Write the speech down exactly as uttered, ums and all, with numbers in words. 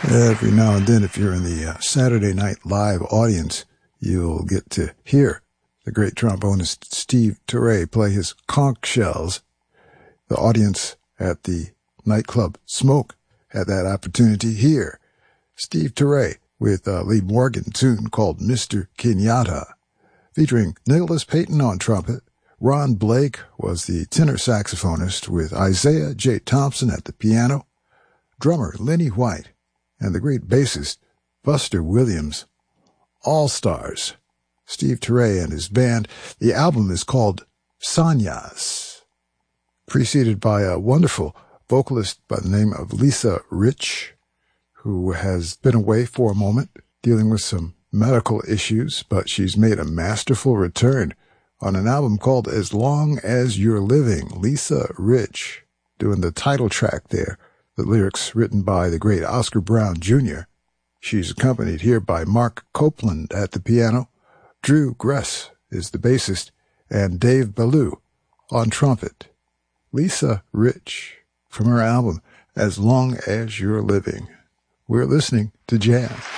Every now and then, if you're in the uh, Saturday Night Live audience, you'll get to hear the great trombonist Steve Turre play his conch shells. The audience at the nightclub Smoke had that opportunity here. Steve Turre with a Lee Morgan tune called Mister Kenyatta, featuring Nicholas Payton on trumpet. Ron Blake was the tenor saxophonist with Isaiah J. Thompson at the piano, drummer Lenny White, and the great bassist Buster Williams. All stars. Steve Turre and his band. The album is called Sanyas, preceded by a wonderful vocalist by the name of Lisa Rich, who has been away for a moment dealing with some medical issues, but she's made a masterful return on an album called As Long As You're Living. Lisa Rich doing the title track there, the lyrics written by the great Oscar Brown Junior She's accompanied here by Mark Copeland at the piano. Drew Gress is the bassist, and Dave Ballou on trumpet. Lisa Rich from her album As Long As You're Living. We're listening to jazz.